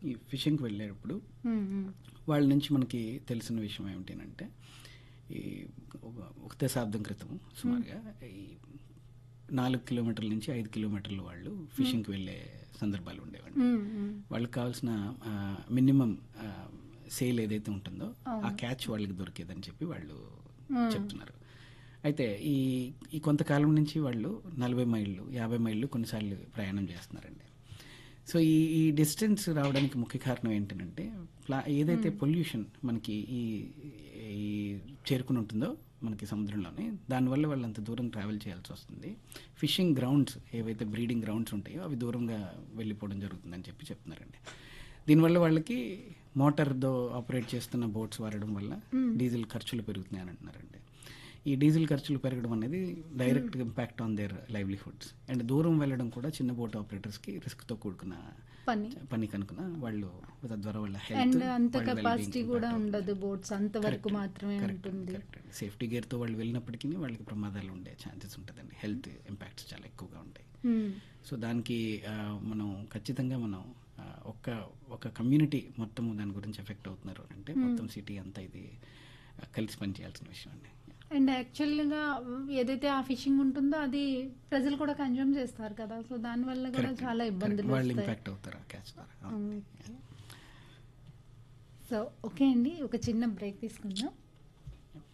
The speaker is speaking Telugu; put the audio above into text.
ఈ ఫిషింగ్కి వెళ్ళేటప్పుడు మ్మ్. వాళ్ళ నుంచి మనకి తెలిసిన విషయం ఏమిటంటే ఈ ఒక దశాబ్దం క్రితం సుమారుగా ఈ 4 కిలోమీటర్ల నుంచి 5 కిలోమీటర్లు వాళ్ళు ఫిషింగ్కి వెళ్ళే సందర్భాలు ఉండేవండి. మ్మ్. వాళ్ళకి కావాల్సిన మినిమం సేల్ ఏదైతే ఉంటుందో ఆ క్యాచ్ వాళ్ళకి దొరికేదని చెప్పి వాళ్ళు చెప్తున్నారు. అయితే ఈ ఈ కొంతకాలం నుంచి వాళ్ళు 40 మైళ్ళు 50 మైళ్ళు కొన్నిసార్లు ప్రయాణం చేస్తున్నారండి. సో ఈ డిస్టెన్స్ రావడానికి ముఖ్య కారణం ఏంటంటే ఏదైతే పొల్యూషన్ మనకి ఈ ఈ చేరుకుని ఉంటుందో మనకి సముద్రంలోనే, దానివల్ల వాళ్ళు అంత దూరం ట్రావెల్ చేయాల్సి వస్తుంది. ఫిషింగ్ గ్రౌండ్స్ ఏవైతే బ్రీడింగ్ గ్రౌండ్స్ ఉంటాయో అవి దూరంగా వెళ్ళిపోవడం జరుగుతుందని చెప్పి చెప్తున్నారండి. దీనివల్ల వాళ్ళకి మోటార్తో ఆపరేట్ చేస్తున్న బోట్స్ వాడడం వల్ల డీజిల్ ఖర్చులు పెరుగుతున్నాయని అంటున్నారండి. ఈ డీజిల్ ఖర్చులు పెరగడం అనేది direct impact on their livelihoods. And దూరం వెళ్ళడం కూడా చిన్న బోట్ ఆపరేటర్స్కి రిస్క్తో కూడుకున్న పని కనుక వాళ్ళు తద్వారా వాళ్ళ హెల్త్ అండ్ అంత కెపాసిటీ కూడా ఉండదు, బోట్స్ అంతవరకు మాత్రమే ఉంటుంది. సేఫ్టీ గేర్తో వాళ్ళు వెళ్ళినప్పటికీ వాళ్ళకి ప్రమాదాలు ఉండే ఛాన్సెస్ ఉంటుందండి. హెల్త్ ఇంపాక్ట్స్ చాలా ఎక్కువగా ఉంటాయి. సో దానికి మనం ఖచ్చితంగా మనం ఒక కమ్యూనిటీ మొత్తం దాని గురించి ఎఫెక్ట్ అవుతున్నారు అంటే మొత్తం సిటీ అంతా ఇది కలిసి పనిచేయాల్సిన విషయం అండి. అండ్ యాక్చువల్గా ఏదైతే ఆ ఫిషింగ్ ఉంటుందో అది ప్రజలు కూడా కన్జ్యూమ్ చేస్తారు కదా, సో దానివల్ల కూడా చాలా ఇబ్బందులు వాళ్ళు ఇంపాక్ట్ అవుతారు ఆ క్యాచ్ ద్వారా. సో ఓకే అండి, ఒక చిన్న బ్రేక్ తీసుకుందాం.